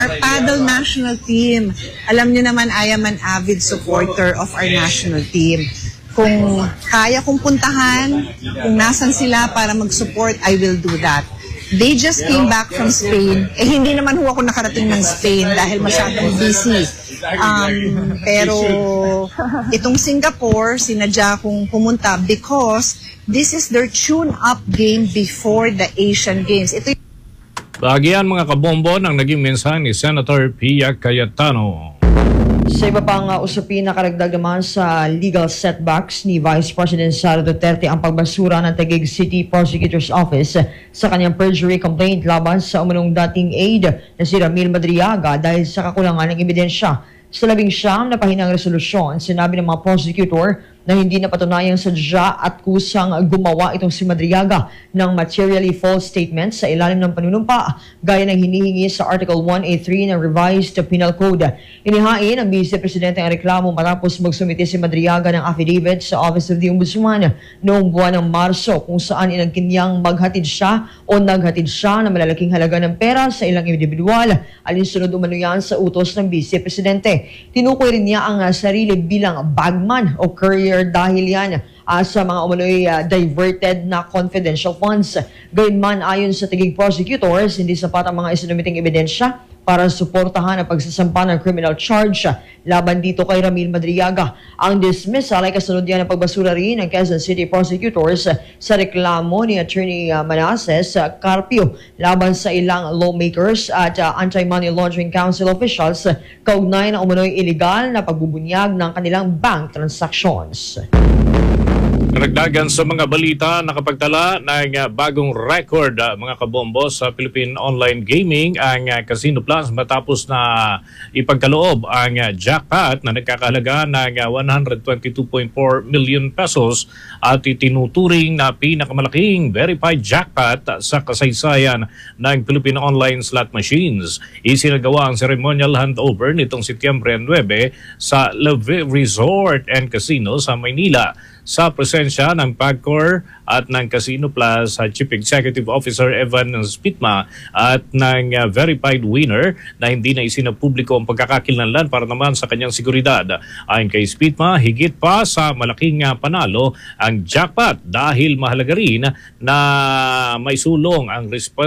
Our paddle national team. Alam niyo naman, I am an avid supporter of our national team. Kung kaya kong puntahan, kung nasan sila para mag-support, I will do that. They just came back from Spain. Hindi naman ho ako nakarating ng Spain dahil masyadong busy. Pero itong Singapore, sinadya kong pumunta because this is their tune-up game before the Asian Games. Ito Bahagian mga kabombo ng naging mensahe ni Senator Pia Cayetano. Sa iba pang usapin na karagdag naman sa legal setbacks ni Vice President Sara Duterte ang pagbasura ng Taguig City Prosecutor's Office sa kanyang perjury complaint laban sa umunong dating aide na si Ramil Madriaga dahil sa kakulangan ng ebidensya. Sa 19 na pahinang resolusyon, sinabi ng mga prosecutor na hindi napatunayang sadya at kusang gumawa itong si Madriaga ng materially false statements sa ilalim ng panunumpa gaya ng hinihingi sa Article 1A3 ng Revised Penal Code. Inihain ng Vice Presidente ang reklamo matapos magsumite si Madriaga ng affidavit sa Office of the Ombudsman noong buwan ng Marso kung saan inagkinyang maghatid siya o naghatid siya ng malalaking halaga ng pera sa ilang individual. Alinsunod umano yan sa utos ng Vice Presidente. Tinukoy rin niya ang sarili bilang bagman o courier dahil yan sa mga umano'y diverted na confidential funds. Gayunman, ayon sa Taguig prosecutors, hindi sapat ang mga isinumiting ebidensya para suportahan ang pagsasampa ng criminal charge laban dito kay Ramil Madriaga. Ang dismissal ay kasunod yan ng pagbasura rin ng Quezon City prosecutors sa reklamo ni Attorney Manases Carpio laban sa ilang lawmakers at Anti-Money Laundering Council officials kaugnay ng umano'y illegal na pagbubunyag ng kanilang bank transactions. Karagdagan sa mga balita, nakapagtala ng bagong record mga kabombo sa Philippine Online Gaming ang Casino Plus matapos na ipagkaloob ang jackpot na nagkakahalaga ng 122.4 million pesos at itinuturing na pinakamalaking verified jackpot sa kasaysayan ng Philippine Online Slot Machines. Isinagawa ang ceremonial handover nitong Setyembre 9 sa Leve Resort and Casino sa Maynila sa presensya ng PAGCOR at ng Casino Plus Chief Executive Officer Evan Spitma at ng verified winner na hindi na isinapubliko ang pagkakakilanlan para naman sa kanyang seguridad. Ayon kay Spitma, higit pa sa malaking panalo ang jackpot dahil mahalaga rin na may sulong ang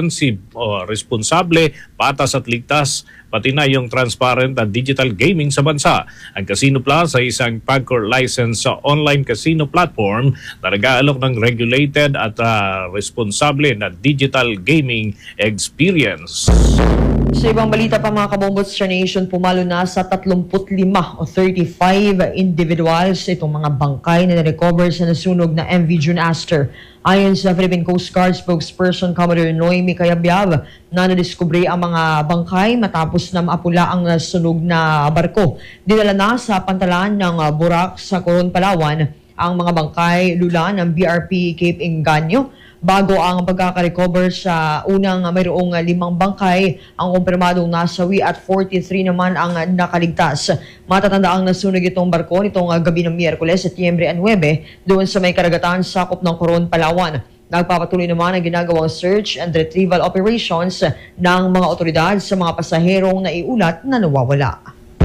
responsable, patas at ligtas pati na yung transparent at digital gaming sa bansa. Ang Casino Plus ay isang PAGCOR license sa online casino platform na nag-aalok ng regulated at responsable na digital gaming experience. Sa ibang balita pa mga kabombots sa nation, pumalo na sa 35 o 35 individuals itong mga bangkay na na-recover sa nasunog na MV June Aster. Ayon sa Philippine Coast Guard spokesperson Commodore Noemi Cayabyab, na nadiskubre ang mga bangkay matapos na maapula ang sunog na barko. Dinala na sa pantalan ng Burak sa Coron, Palawan ang mga bangkay lula ng BRP Cape Engaño. Bago ang pagkakarecover sa unang mayroong 5 bangkay, ang kumpirmadong nasawi at 43 naman ang nakaligtas. Matatanda ang nasunog itong barko nitong gabi ng Miyerkules, Setyembre 9, doon sa may karagatan sakop ng Coron, Palawan. Nagpapatuloy naman ang ginagawang search and retrieval operations ng mga otoridad sa mga pasaherong naiulat na nawawala.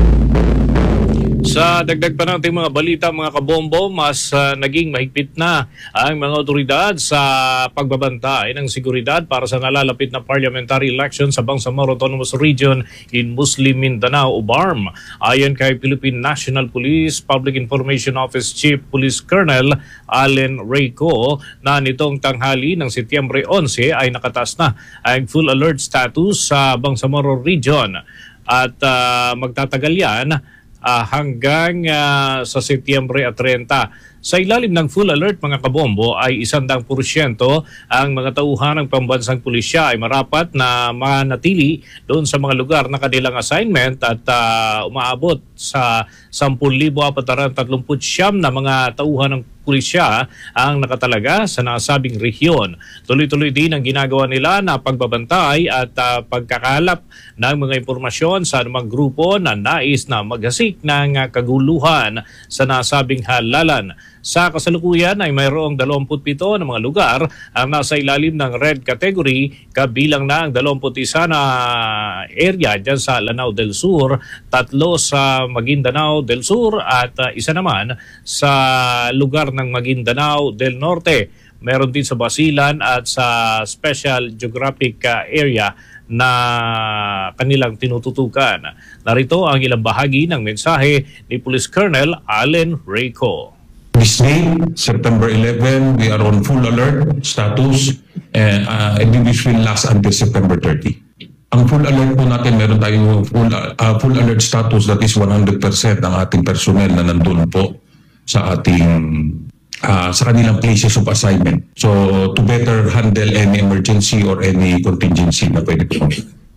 Sa dagdag pa nating mga balita mga kabombo, mas naging mahigpit na ang mga otoridad sa pagbabantay ng seguridad para sa nalalapit na parliamentary election sa Bangsamoro Autonomous Region in Muslim Mindanao o BARM. Ayon kay Philippine National Police Public Information Office Chief Police Colonel Allen Reyco na nitong tanghali ng Setyembre 11 ay nakatas na ang full alert status sa Bangsamoro Region at magtatagal yan hanggang sa Setyembre 30. Sa ilalim ng full alert mga kabombo ay 100% ang mga tauhan ng pambansang pulisya ay marapat na manatili doon sa mga lugar na kanilang assignment at umaabot sa 10,439 na mga tauhan ng pulisya ang nakatalaga sa nasabing rehiyon. Tuloy-tuloy din ang ginagawa nila na pagbabantay at pagkakalap ng mga impormasyon sa anumang grupo na nais na maghasik ng kaguluhan sa nasabing halalan. Sa kasalukuyan ay mayroong 27 na mga lugar ang nasa ilalim ng red category, kabilang na ang 21 na area dyan sa Lanao del Sur, 3 sa Maguindanao del Sur at isa naman sa lugar ng Maguindanao del Norte. Meron din sa Basilan at sa Special Geographic Area na kanilang tinututukan. Narito ang ilang bahagi ng mensahe ni Police Colonel Allen Reyco. This day, September 11, we are on full alert status and this will last until September 30. Ang full alert po natin, meron tayong full alert status, that is 100% ng ating personnel na nandun po sa ating sa kanilang places of assignment. So to better handle any emergency or any contingency na pwede po.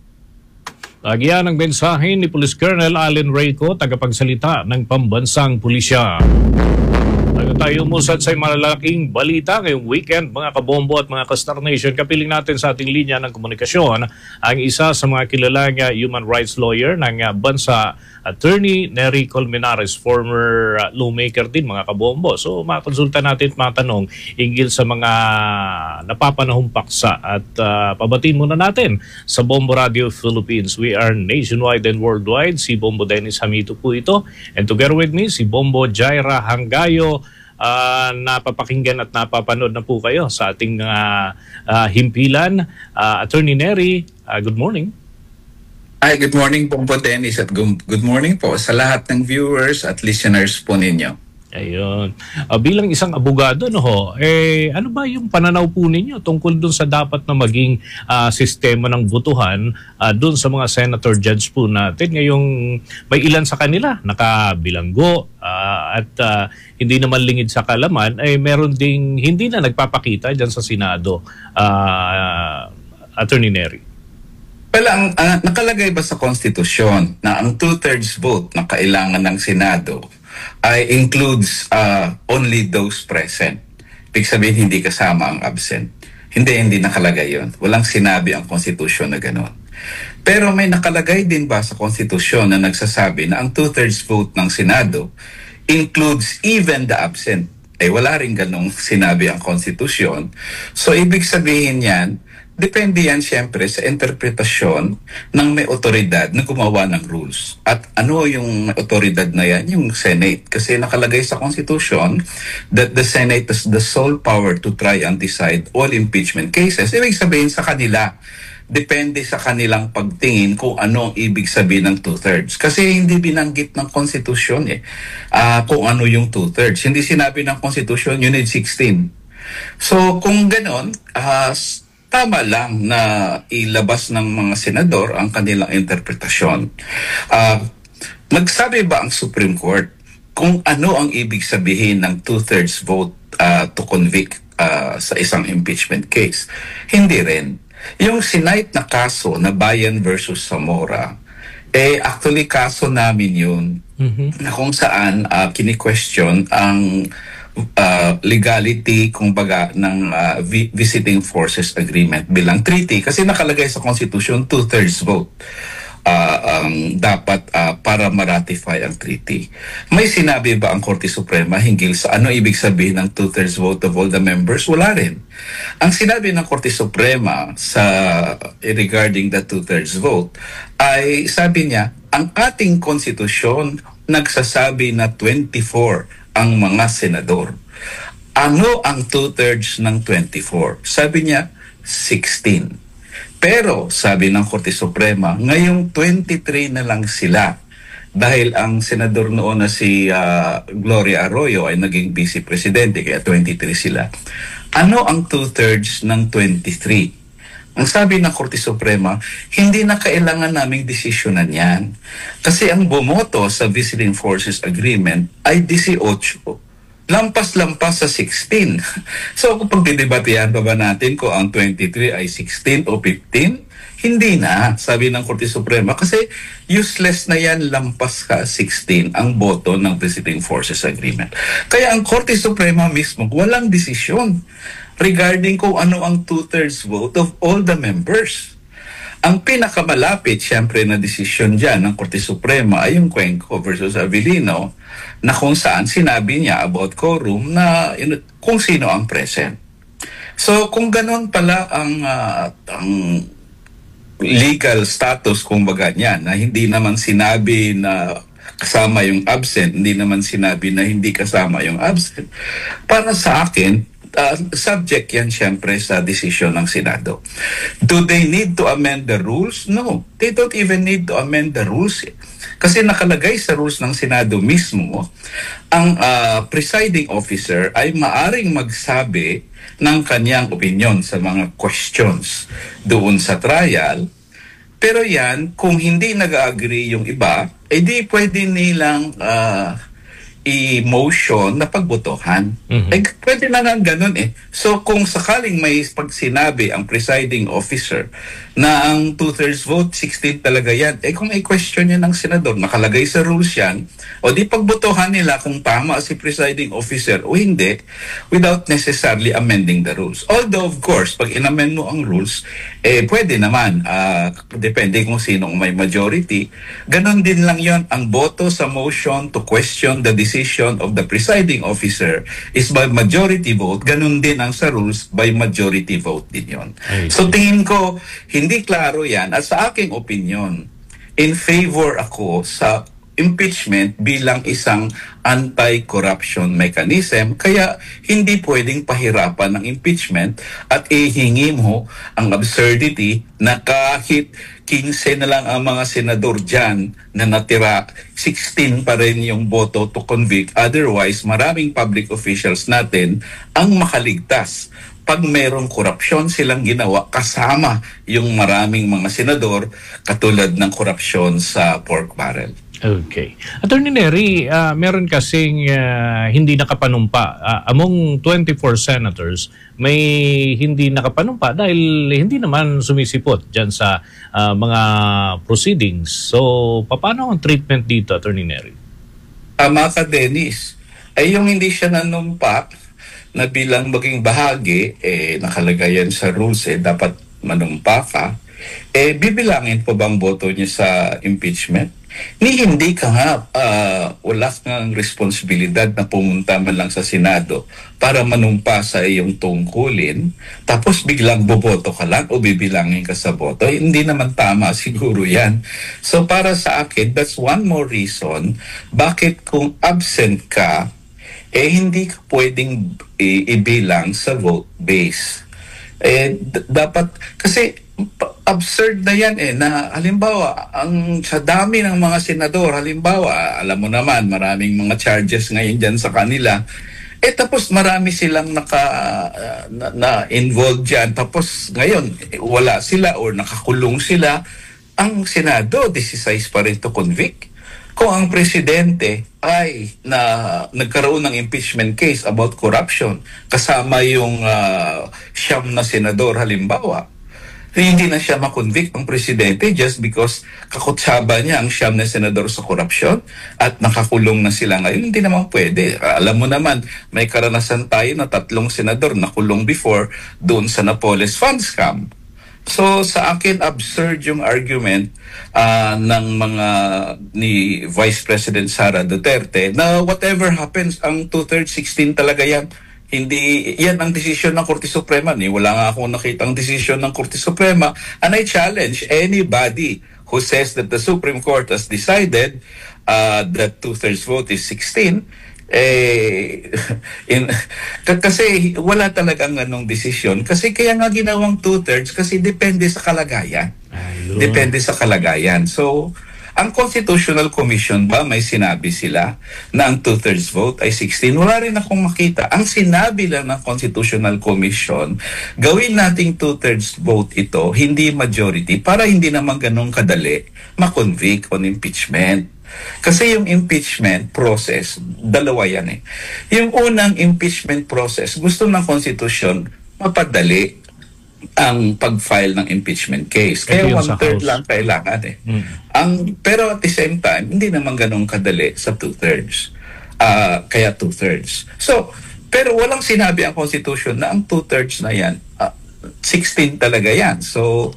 Lagyan ang mensahe ni Police Colonel Allen Reyco, tagapagsalita ng Pambansang Pulisya. Tayo musad sa malalaking balita ngayong weekend, mga kabombo at mga ka-Star Nation. Kapiling natin sa ating linya ng komunikasyon ang isa sa mga kilalang human rights lawyer ng bansa, Attorney Nery Colmenares, former lawmaker din, mga kabombo. So makonsulta natin at matanong hinggil sa mga napapanahong paksa at pabatiin muna natin sa Bombo Radio Philippines. We are nationwide and worldwide. Si Bombo Dennis Hamito po ito. And together with me, si Bombo Jaira Hangayo. Napapakinggan at napapanood na po kayo sa ating himpilan. Attorney Nery, good morning. Hi, good morning po Dennis at good morning po sa lahat ng viewers at listeners po ninyo. Ayun. Bilang isang abogado, ano ba yung pananaw po ninyo tungkol dun sa dapat na maging sistema ng botohan dun sa mga senator judge po natin? Ngayong may ilan sa kanila nakabilanggo at hindi naman lingid sa kalaman, ay meron ding hindi na nagpapakita dyan sa Senado, Attorney Nery. Well, nakalagay ba sa konstitusyon na ang 2/3 vote na kailangan ng Senado ay includes only those present? Ibig sabihin, hindi kasama ang absent. Hindi nakalagay yon. Walang sinabi ang konstitusyon na gano'n. Pero may nakalagay din ba sa konstitusyon na nagsasabi na ang 2/3 vote ng Senado includes even the absent? Wala rin ganong sinabi ang konstitusyon. So, ibig sabihin yan, depende yan siyempre sa interpretasyon ng may otoridad na gumawa ng rules. At ano yung otoridad na yan? Yung Senate. Kasi nakalagay sa Constitution that the Senate has the sole power to try and decide all impeachment cases. Ibig sabihin sa kanila, depende sa kanilang pagtingin kung ano ang ibig sabihin ng 2/3. Kasi hindi binanggit ng Constitution kung ano yung 2/3. Hindi sinabi ng Constitution, you need 16. So kung ganon, tama lang na ilabas ng mga senador ang kanilang interpretasyon. Nagsabi ba ang Supreme Court kung ano ang ibig sabihin ng 2/3 vote to convict sa isang impeachment case? Hindi rin. Yung sinight na kaso na Bayan versus Zamora, actually kaso namin yun na kung saan kini-question ang legality kumbaga ng Visiting Forces Agreement bilang treaty kasi nakalagay sa Constitution 2/3 vote dapat para ma-ratify ang treaty. May sinabi ba ang Korte Suprema hinggil sa ano ibig sabihin ng 2/3 vote of all the members? Wala rin. Ang sinabi ng Korte Suprema regarding the 2/3 vote ay sabi niya, ang ating konstitusyon nagsasabi na 24 ang mga senador. Ano ang 2/3 ng 24? Sabi niya, 16. Pero, sabi ng Korte Suprema, ngayong 23 na lang sila. Dahil ang senador noon na si Gloria Arroyo ay naging vice presidente, kaya 23 sila. Ano ang 2/3 ng 23? Ang sabi ng Korte Suprema, hindi na kailangan naming desisyonan yan. Kasi ang bumoto sa Visiting Forces Agreement ay 18. Lampas-lampas sa 16. So kung pagdidebatehan pa ba natin kung ang 23 ay 16 o 15? Hindi na, sabi ng Korte Suprema, kasi useless na yan, lampas ka 16 ang boto ng Visiting Forces Agreement. Kaya ang Korte Suprema mismo, walang desisyon regarding kung ano ang 2/3 vote of all the members. Ang pinakamalapit, siyempre, na desisyon dyan ng Korte Suprema ay yung Cuenco versus Avellino, na kung saan sinabi niya about quorum na kung sino ang present. So kung ganon pala ang legal status, kumbaga niya, na hindi naman sinabi na kasama yung absent, hindi naman sinabi na hindi kasama yung absent, para sa akin, subject yan siyempre sa desisyon ng Senado. Do they need to amend the rules? No. They don't even need to amend the rules. Kasi nakalagay sa rules ng Senado mismo, ang presiding officer ay maaring magsabi ng kanyang opinion sa mga questions doon sa trial. Pero yan, kung hindi nag-agree yung iba, di pwede nilang i-motion na pagbotohan. Pwede na nga ganun eh. So kung sakaling may pagsinabi ang presiding officer na ang 2/3 vote, 16 talaga yan, kung i-question yan ng senador, nakalagay sa rules yan, o di pagbotohan nila kung tama si presiding officer o hindi, without necessarily amending the rules. Although of course, pag in-amend mo ang rules, pwede naman, depende kung sinong may majority. Ganon din lang yon, ang boto sa motion to question the decision of the presiding officer is by majority vote. Ganon din ang sa rules, by majority vote din yon. So tingin ko, hindi klaro yan. At sa aking opinion, in favor ako sa impeachment bilang isang anti-corruption mechanism, kaya hindi pwedeng pahirapan ng impeachment at ihingi mo ang absurdity na kahit 15 na lang ang mga senador dyan na natira, 16 pa rin yung boto to convict. Otherwise, maraming public officials natin ang makaligtas pag merong korupsyon silang ginawa kasama yung maraming mga senador, katulad ng korupsyon sa pork barrel. Okay. Attorney Nery, meron kasing hindi nakapanumpa. Among 24 senators, may hindi nakapanumpa dahil hindi naman sumisipot dyan sa mga proceedings. So, paano ang treatment dito, Attorney Nery? Tama ka, Dennis. Ay yung hindi siya nanumpa na bilang maging bahagi, nakalagay yan sa rules, dapat manumpa ka, bibilangin po bang boto niya sa impeachment? Hindi ka nga, wala kang responsibilidad na pumunta man lang sa Senado para manumpa sa iyong tungkulin, tapos biglang boboto ka lang o bibilangin ka sa boto. Hindi naman tama siguro yan. So para sa akin, that's one more reason bakit kung absent ka, hindi ka pwedeng ibilang sa vote base. Dapat, kasi absurd na yan na halimbawa, sa dami ng mga senador, halimbawa, alam mo naman, maraming mga charges ngayon dyan sa kanila, tapos marami silang na-involved dyan, tapos ngayon, wala sila or nakakulong sila, ang Senado, decisive pa rin to convict. Kung ang presidente ay nagkaroon ng impeachment case about corruption, kasama yung siyam na senador halimbawa, hindi na siya makonvict ang presidente just because kakutsaba niya ang siyam na senador sa korupsyon at nakakulong na sila ngayon. Hindi naman pwede. Alam mo naman, may karanasan tayo na 3 senador nakulong before doon sa Napoles Fund Scam. So sa akin, absurd yung argument ng mga ni Vice President Sara Duterte na whatever happens, ang 2/3, 16 talaga yan. Hindi, yan ang desisyon ng Korte Suprema. Wala nga akong nakitang desisyon ng Korte Suprema. And I challenge anybody who says that the Supreme Court has decided that 2/3 vote is 16, kasi wala talagang anong desisyon. Kasi kaya nga ginawang 2/3 kasi depende sa kalagayan. Depende sa kalagayan. So, ang Constitutional Commission ba, may sinabi sila na ang 2/3 vote ay 16? Wala rin akong makita. Ang sinabi lang ng Constitutional Commission, gawin nating 2/3 vote ito, hindi majority, para hindi naman ganun kadali makonvict on impeachment. Kasi yung impeachment process, dalawa yan Yung unang impeachment process, gusto ng Constitution mapadali ang pag-file ng impeachment case. Kaya 1/3 lang kailangan pero at the same time, hindi naman ganun kadali sa 2/3. Kaya 2/3. So, pero walang sinabi ang Constitution na ang 2/3 na yan, 16 talaga yan. So,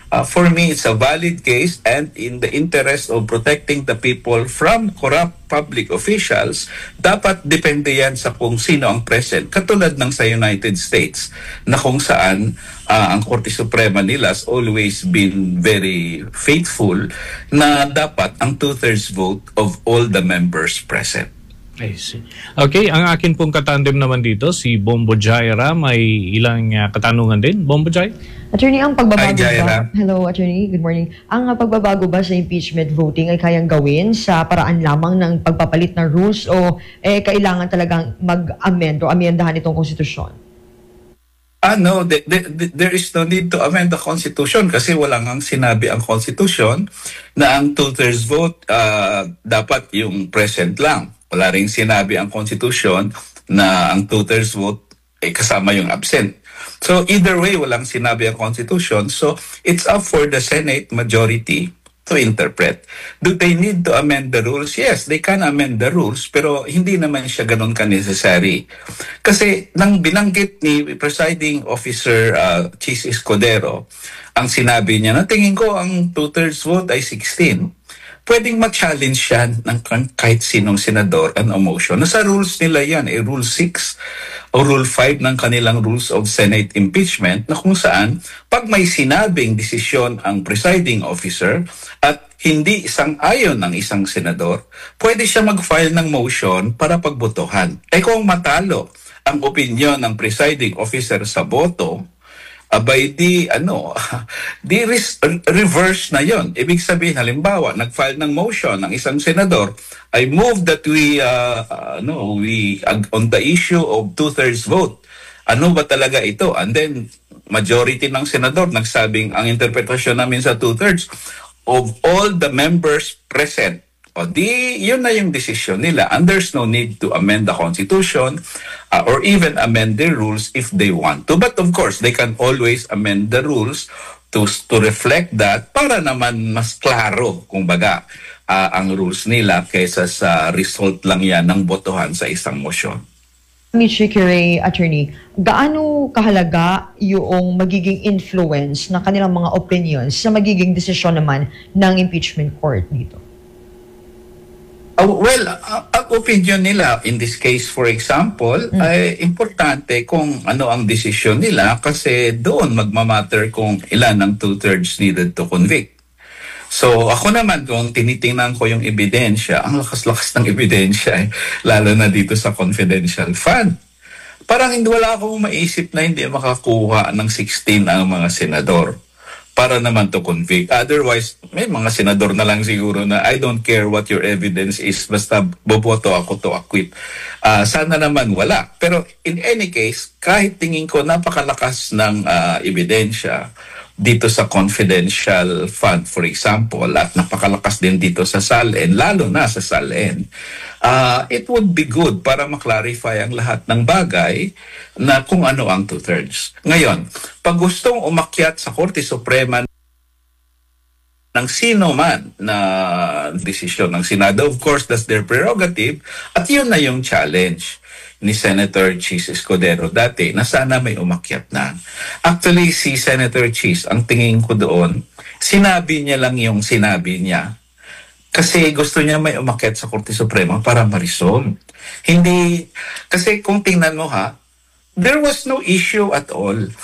For me, it's a valid case, and in the interest of protecting the people from corrupt public officials, dapat depende yan sa kung sino ang present. Katulad ng sa United States, na kung saan ang Korte Suprema nila has always been very faithful na dapat ang 2/3 vote of all the members present. I see. Okay, ang akin pong katandem naman dito, si Bombo Jaira, may ilang katanungan din. Bombo Jai? Attorney, ang pagbabago Hi, Jaira. ba? Hello, Attorney. Good morning. Ang pagbabago ba sa impeachment voting ay kayang gawin sa paraan lamang ng pagpapalit ng rules o kailangan talagang mag-amend o amyendahan itong konstitusyon? No, there is no need to amend the Constitution kasi wala ngang sinabi ang Constitution na ang 2/3 vote dapat yung present lang. Wala rin sinabi ang Constitution na ang 2/3 vote ay kasama yung absent. So either way, walang sinabi ang Constitution. So it's up for the Senate majority to interpret. Do they need to amend the rules? Yes, they can amend the rules, pero hindi naman siya ganun ka-necessary. Kasi nang binanggit ni Presiding Officer Chis Escudero, ang sinabi niya, na tingin ko ang 2/3 vote ay 16. Pwedeng ma-challenge siya ng kahit sinong senador an motion. Nasa rules nila yan, Rule 6 o Rule 5 ng kanilang Rules of Senate Impeachment, na kung saan pag may sinabing desisyon ang presiding officer at hindi isang-ayon ng isang senador, pwede siya mag-file ng motion para pagbotohan. Kung matalo ang opinion ng presiding officer sa boto, abay reverse na yon. Ibig sabihin, halimbawa, nag-file ng motion ng isang senador, I move that we on the issue of 2/3 vote. Ano ba talaga ito? And then, majority ng senador nagsabing, ang interpretasyon namin sa 2/3 of all the members present. O yun na yung desisyon nila. And there's no need to amend the Constitution or even amend the rules if they want to. But of course, they can always amend the rules to reflect that para naman mas klaro, kumbaga, ang rules nila kaysa sa result lang yan ng botohan sa isang motion. Mr. Curay, Attorney, gaano kahalaga yung magiging influence ng kanilang mga opinions sa magiging desisyon naman ng impeachment court dito? Ang opinion nila, in this case, for example, ay importante kung ano ang desisyon nila kasi doon magmamatter kung ilan ang 2/3 needed to convict. So ako naman, kung tinitingnan ko yung ebidensya, ang lakas-lakas ng ebidensya, lalo na dito sa confidential fund. Parang wala akong maisip na hindi makakuha ng 16 ang mga senador para naman to convict. Otherwise, may mga senador na lang siguro na I don't care what your evidence is, basta boboto ako to acquit. Sana naman wala. Pero in any case, kahit tingin ko napakalakas ng ebidensya dito sa confidential fund, for example, at napakalakas din dito sa SALN, lalo na sa SALN, it would be good para maklarify ang lahat ng bagay na kung ano ang 2/3. Ngayon, pag gustong umakyat sa Korte Suprema ng sino man na desisyon ng Senado, of course, that's their prerogative, at yun na yung challenge ni Senator Chis Escudero dati na sana may umakyat na. Actually, si Senator Chis, ang tingin ko doon, sinabi niya lang yung sinabi niya kasi gusto niya may umakyat sa Korte Suprema para ma-resolve. Hindi, kasi kung tingnan mo there was no issue at all.